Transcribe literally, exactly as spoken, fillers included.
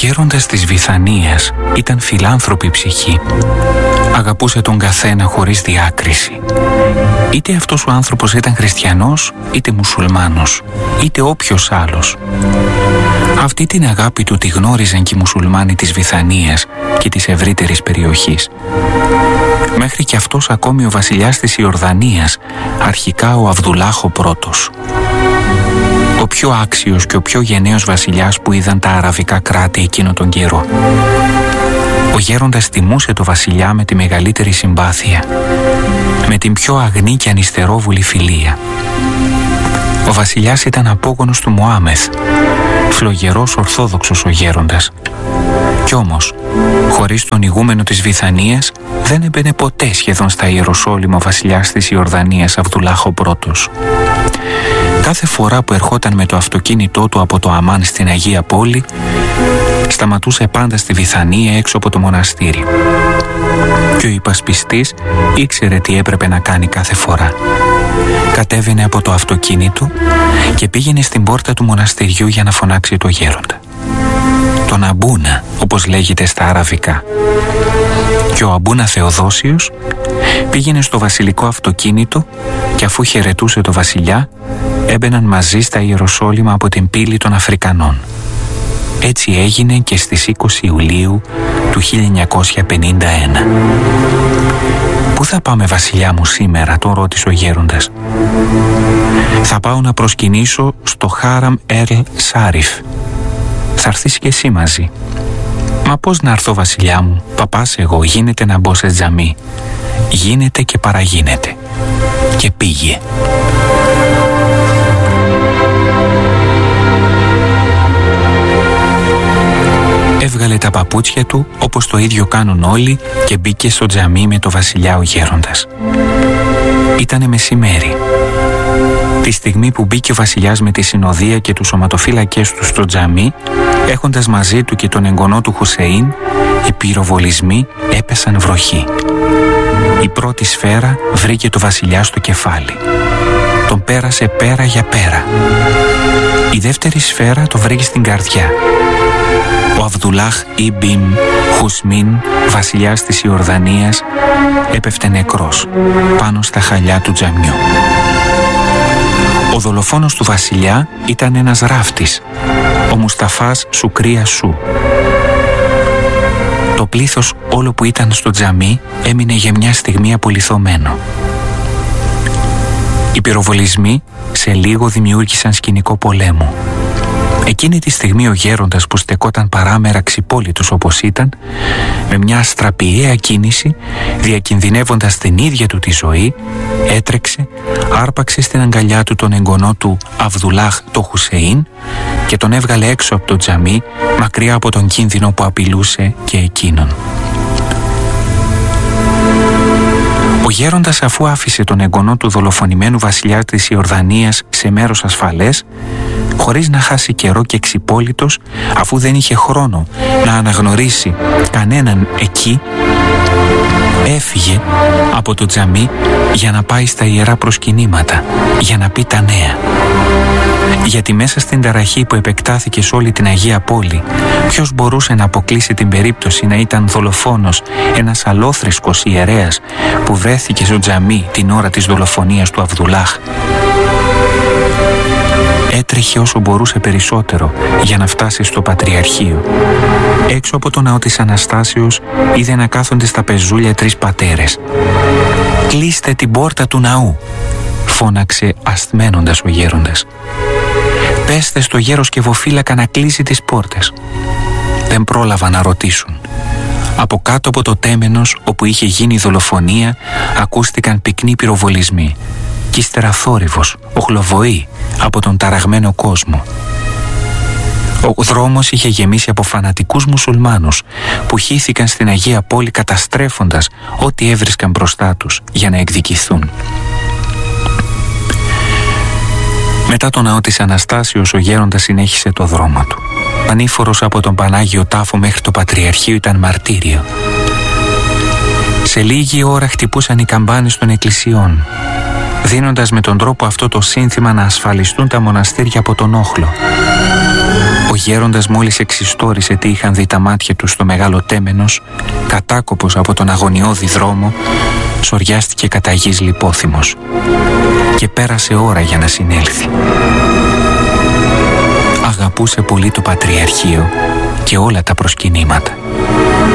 γέροντας της Βηθανίας ήταν φιλάνθρωπη ψυχή. Αγαπούσε τον καθένα χωρίς διάκριση. Είτε αυτός ο άνθρωπος ήταν χριστιανός, είτε μουσουλμάνος, είτε όποιος άλλος. Αυτή την αγάπη του τη γνώριζαν και οι μουσουλμάνοι της Βηθανίας και της ευρύτερης περιοχής. Μέχρι και αυτός ακόμη ο βασιλιάς της Ιορδανίας, αρχικά ο Αβδουλάχ ο πρώτος. Ο πιο άξιος και ο πιο γενναίος βασιλιάς που είδαν τα αραβικά κράτη εκείνο τον καιρό. Ο γέροντας τιμούσε το βασιλιά με τη μεγαλύτερη συμπάθεια, με την πιο αγνή και ανυστερόβουλη φιλία. Ο βασιλιάς ήταν απόγονος του Μωάμεθ, φλογερός ορθόδοξος ο γέροντας. Κι όμως, χωρίς τον ηγούμενο της Βηθανίας, δεν έμπαινε ποτέ σχεδόν στα Ιεροσόλυμα ο βασιλιάς της Ιορδανίας Αβδουλάχ ο πρώτος. Κάθε φορά που ερχόταν με το αυτοκίνητό του από το Αμάν στην Αγία Πόλη, σταματούσε πάντα στη Βηθανία έξω από το μοναστήρι. Και ο υπασπιστής ήξερε τι έπρεπε να κάνει κάθε φορά. Κατέβαινε από το αυτοκίνητο και πήγαινε στην πόρτα του μοναστηριού για να φωνάξει το γέροντα. Τον Αμπούνα, όπως λέγεται στα αραβικά. Και ο Αμπούνα Θεοδόσιος πήγαινε στο βασιλικό αυτοκίνητο και αφού χαιρετούσε το βασιλιά, έμπαιναν μαζί στα Ιεροσόλυμα από την πύλη των Αφρικανών. Έτσι έγινε και στις είκοσι Ιουλίου του χίλια εννιακόσια πενήντα ένα. «Πού θα πάμε, βασιλιά μου, σήμερα?» τον ρώτησε ο γέροντας. «Θα πάω να προσκυνήσω στο Χάραμ Ερλ Σάριφ. Θα έρθεις και εσύ μαζί». «Μα πώς να έρθω, βασιλιά μου? Παπάς εγώ, γίνεται να μπω σε τζαμί». «Γίνεται και παραγίνεται». Και πήγε. Έβγαλε τα παπούτσια του όπως το ίδιο κάνουν όλοι και μπήκε στο τζαμί με το βασιλιά ο γέροντας. Ήτανε μεσημέρι. Τη στιγμή που μπήκε ο βασιλιάς με τη συνοδεία και τους σωματοφύλακες του στο τζαμί, έχοντας μαζί του και τον εγγονό του Χουσεΐν, οι πυροβολισμοί έπεσαν βροχή. Η πρώτη σφαίρα βρήκε το βασιλιά στο κεφάλι. Τον πέρασε πέρα για πέρα. Η δεύτερη σφαίρα το βρήκε στην καρδιά. Ο Αβδουλάχ Ιμπιν Χουσμίν, βασιλιάς της Ιορδανίας, έπεφτε νεκρός πάνω στα χαλιά του τζαμιού. Ο δολοφόνος του βασιλιά ήταν ένας ράφτης, ο Μουσταφάς Σουκρία Σου. Το πλήθος όλο που ήταν στο τζαμί έμεινε για μια στιγμή απολιθωμένο. Οι πυροβολισμοί σε λίγο δημιούργησαν σκηνικό πολέμου. Εκείνη τη στιγμή ο γέροντας που στεκόταν παράμερα ξυπόλυτος όπως ήταν, με μια αστραπιαία κίνηση, διακινδυνεύοντας την ίδια του τη ζωή, έτρεξε, άρπαξε στην αγκαλιά του τον εγγονό του Αβδουλάχ το Χουσεΐν και τον έβγαλε έξω από το τζαμί, μακριά από τον κίνδυνο που απειλούσε και εκείνον. Ο γέροντας, αφού άφησε τον εγγονό του δολοφονημένου βασιλιά της Ιορδανίας σε μέρος ασφαλές, χωρίς να χάσει καιρό και εξυπόλυτος, αφού δεν είχε χρόνο να αναγνωρίσει κανέναν εκεί, έφυγε από το τζαμί για να πάει στα ιερά προσκυνήματα, για να πει τα νέα. Γιατί μέσα στην ταραχή που επεκτάθηκε σε όλη την Αγία Πόλη, ποιος μπορούσε να αποκλείσει την περίπτωση να ήταν δολοφόνος ένας αλόθρησκος ιερέας που βρέθηκε στο τζαμί την ώρα της δολοφονίας του Αβδουλάχ? Έτρεχε όσο μπορούσε περισσότερο για να φτάσει στο Πατριαρχείο. Έξω από το ναό της Αναστάσεως είδε να κάθονται στα πεζούλια τρεις πατέρες. «Κλείστε την πόρτα του ναού», φώναξε ασθμένοντας ο γέροντας. «Πέστε στο γέροσκευοφύλακα να κλείσει τις πόρτες». Δεν πρόλαβαν να ρωτήσουν. Από κάτω από το τέμενος όπου είχε γίνει η δολοφονία ακούστηκαν πυκνοί πυροβολισμοί κι ύστερα θόρυβος, οχλοβοή από τον ταραγμένο κόσμο. Ο δρόμος είχε γεμίσει από φανατικούς μουσουλμάνους που χύθηκαν στην Αγία Πόλη καταστρέφοντας ό,τι έβρισκαν μπροστά τους για να εκδικηθούν. Μετά τον ναό της Αναστάσεως ο γέροντας συνέχισε το δρόμο του. Ανήφορος από τον Πανάγιο Τάφο μέχρι το Πατριαρχείο ήταν μαρτύριο. Σε λίγη ώρα χτυπούσαν οι καμπάνες των εκκλησιών, δίνοντας με τον τρόπο αυτό το σύνθημα να ασφαλιστούν τα μοναστήρια από τον όχλο. Ο γέροντας μόλις εξιστόρισε τι είχαν δει τα μάτια του στο μεγάλο τέμενος, κατάκοπος από τον αγωνιώδη δρόμο, σοριάστηκε κατά γης λιπόθυμος και πέρασε ώρα για να συνέλθει. Αγαπούσε πολύ το Πατριαρχείο και όλα τα προσκυνήματα.